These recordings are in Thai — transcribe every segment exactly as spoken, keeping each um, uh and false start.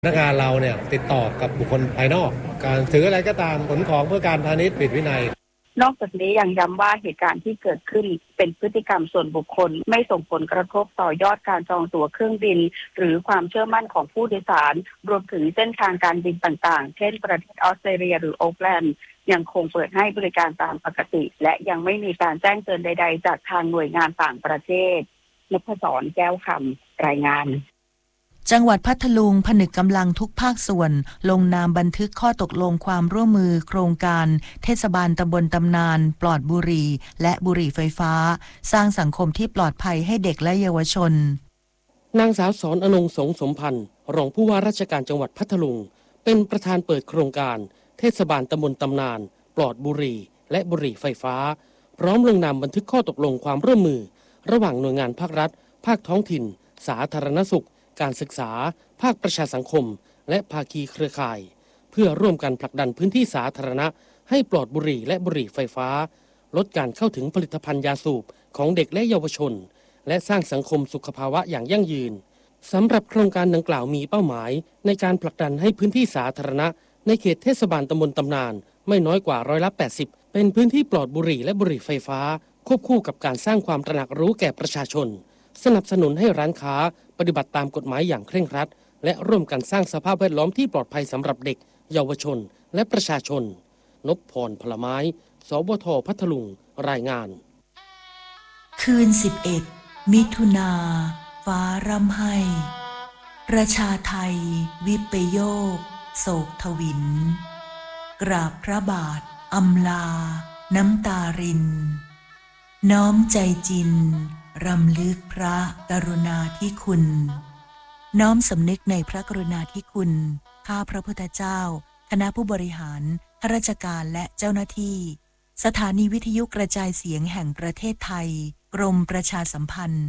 พนักงานเราเนี่ยติดต่อกับบุคคลภายนอกการถืออะไรก็ตามขนของเพื่อการพาณิชย์ผิดวินัยนอกจากนี้ยังย้ำว่าเหตุการณ์ที่เกิดขึ้นเป็นพฤติกรรมส่วนบุคคลไม่ส่งผลกระทบต่อยอดการจองตั๋วเครื่องบินหรือความเชื่อมั่นของผู้โดยสารรวมถึงเส้นทางการบินต่างๆเช่นประเทศออสเตรเลียหรือโอ๊คแลนด์ยังคงเปิดให้บริการตามปกติและยังไม่มีการแจ้งเตือนใดๆจากทางหน่วยงานต่างประเทศนพศรแก้วคำรายงานจังหวัดพัทลุงผนึกกำลังทุกภาคส่วนลงนามบันทึกข้อตกลงความร่วมมือโครงการเทศบาลตำบลตำนานปลอดบุหรี่และบุหรี่ไฟฟ้าสร้างสังคมที่ปลอดภัยให้เด็กและเยาวชนนางสาวสอนอนงสงสมพันธ์รองผู้ว่าราชการจังหวัดพัทลุงเป็นประธานเปิดโครงการเทศบาลตำบลตำนานปลอดบุหรี่และบุหรี่ไฟฟ้าพร้อมลงนามบันทึกข้อตกลงความร่วมมือระหว่างหน่วยงานภาครัฐภาคท้องถิ่นสาธารณสุขการศึกษาภาคประชาสังคมและภาคีเครือข่ายเพื่อร่วมกันผลักดันพื้นที่สาธารณะให้ปลอดบุหรี่และบุหรี่ไฟฟ้าลดการเข้าถึงผลิตภัณฑ์ยาสูบของเด็กและเยาวชนและสร้างสังคมสุขภาวะอย่างยั่งยืนสำหรับโครงการดังกล่าวมีเป้าหมายในการผลักดันให้พื้นที่สาธารณะในเขตเทศบาลตำบลตำนานไม่น้อยกว่าร้อยละแปดสิบเป็นพื้นที่ปลอดบุหรี่และบุหรี่ไฟฟ้าควบคู่กับการสร้างความตระหนักรู้แก่ประชาชนสนับสนุนให้ร้านค้าปฏิบัติตามกฎหมายอย่างเคร่งครัดและร่วมกันสร้างสภาพแวดล้อมที่ปลอดภัยสำหรับเด็กเยาวชนและประชาชนนพพรพลไม้สวทพัทลุงรายงานคืนสิบเอ็ดมิถุนาฟ้าร่ำไห้ประชาไทยวิปโยคโศกทวินกราบพระบาทอำลาน้ำตารินน้อมใจจินรำลึกพระกรุณาธิคุณน้อมสำนึกในพระกรุณาธิคุณข้าพระพุทธเจ้าคณะผู้บริหารข้าราชการและเจ้าหน้าที่สถานีวิทยุกระจายเสียงแห่งประเทศไทยกรมประชาสัมพันธ์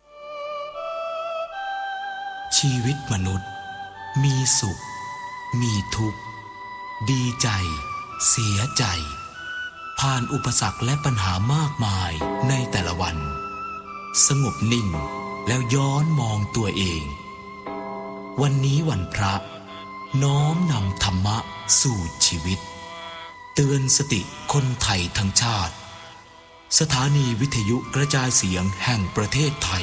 ชีวิตมนุษย์มีสุขมีทุกข์ดีใจเสียใจผ่านอุปสรรคและปัญหามากมายในแต่ละวันสงบนิ่งแล้วย้อนมองตัวเองวันนี้วันพระน้อมนำธรรมะสู่ชีวิตเตือนสติคนไทยทั้งชาติสถานีวิทยุกระจายเสียงแห่งประเทศไทย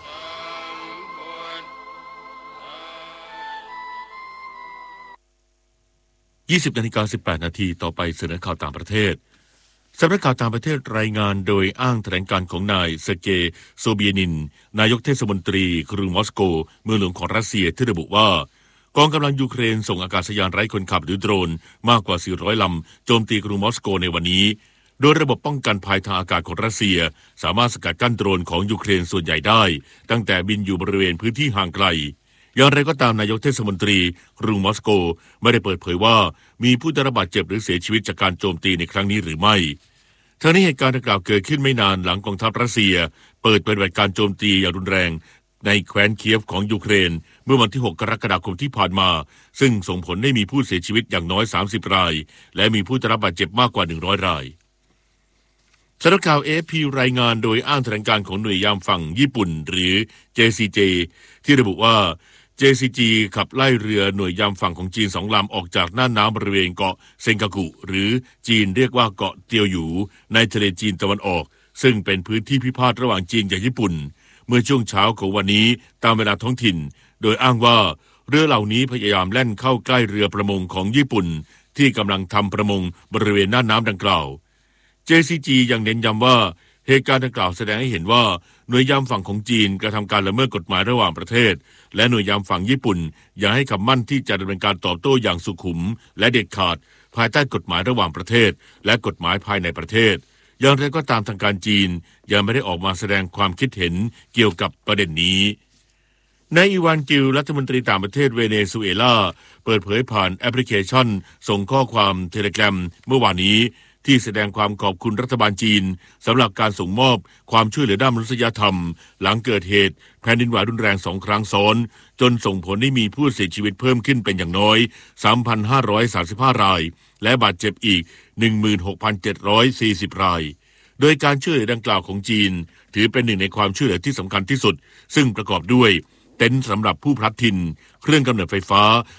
ยี่สิบนาฬิกาสิบแปดนาทีต่อไปเสนอข่าวต่างประเทศสำนักข่าวต่างประเทศรายงานโดยอ้างแถลงการของนายเซอร์เกย์โซเบียนินนายกเทศมนตรีกรุงมอสโกเมืองหลวงของรัสเซียที่ระบุว่ากองกำลังยูเครนส่งอากาศยานไร้คนขับหรือโดรนมากกว่าสี่ร้อยลำโจมตีกรุงมอสโกในวันนี้โดยระบบป้องกันภัยทางอากาศของรัสเซียสามารถสกัดกั้นโดรนของยูเครนส่วนใหญ่ได้ตั้งแต่บินอยู่บริเวณพื้นที่ห่างไกลอย่างไรก็ตามนายกเทศมนตรีกรุงมอสโกไม่ได้เปิดเผยว่ามีผู้ได้รับบาดเจ็บหรือเสียชีวิตจากการโจมตีในครั้งนี้หรือไม่ทั้งนี้เหตุการณ์ดังกล่าวเกิดขึ้นไม่นานหลังกองทัพรัสเซียเปิดปฏิบัติการโจมตีอย่างรุนแรงในแคว้นเคียฟของยูเครนเมื่อวันที่หกกรกฎาคมที่ผ่านมาซึ่งส่งผลให้มีผู้เสียชีวิตอย่างน้อยสามสิบรายและมีผู้ได้รับบาดเจ็บมากกว่าหนึ่งร้อยรายสำนักข่าว เอ เอฟ พี รายงานโดยอ้างแถลงการของหน่วยยามฝั่งญี่ปุ่นหรือ เจ ซี เจ ที่ระบุว่า เจ ซี จี ขับไล่เรือหน่วยยามฝั่งของจีนสองลำออกจากน่านน้ำบริเวณเกาะเซนกากุหรือจีนเรียกว่าเกาะเตียวหยูในทะเลจีนตะวันออกซึ่งเป็นพื้นที่พิพาทระหว่างจีนกับญี่ปุ่นเมื่อช่วงเช้าของวันนี้ตามเวลาท้องถิ่นโดยอ้างว่าเรือเหล่านี้พยายามแล่นเข้าใกล้เรือประมงของญี่ปุ่นที่กำลังทำประมงบริเวณน่านน้ำดังกล่าว เจ ซี จี ยังเน้นย้ำว่าเหตุการณ์ดังกล่าวแสดงให้เห็นว่าหน่วยยามฝั่งของจีนกระทำการละเมิดกฎหมายระหว่างประเทศและหน่วยยามฝั่งญี่ปุ่นยังให้คำมั่นที่จะดำเนินการตอบโต้อย่างสุขุมและเด็ดขาดภายใต้กฎหมายระหว่างประเทศและกฎหมายภายในประเทศอย่างไรก็ตามทางการจีนยังไม่ได้ออกมาแสดงความคิดเห็นเกี่ยวกับประเด็นนี้นายอีวานกิลรัฐมนตรีต่างประเทศเวเนซุเอลาเปิดเผยผ่านแอปพลิเคชันส่งข้อความเทเลแกรมเมื่อวานนี้ที่แสดงความขอบคุณรัฐบาลจีนสำหรับการส่งมอบความช่วยเหลือด้านมนุษยธรรมหลังเกิดเหตุแผ่นดินไหวรุนแรงสองครั้งซ้อนจนส่งผลให้มีผู้เสียชีวิตเพิ่มขึ้นเป็นอย่างน้อย สามพันห้าร้อยสามสิบห้า รายและบาดเจ็บอีก หนึ่งหมื่นหกพันเจ็ดร้อยสี่สิบ รายโดยการช่วยเหลือดังกล่าวของจีนถือเป็นหนึ่งในความช่วยเหลือที่สำคัญที่สุดซึ่งประกอบด้วยเต็นท์สำหรับผู้พลัดถิ่นเครื่องกำเนิดไฟฟ้า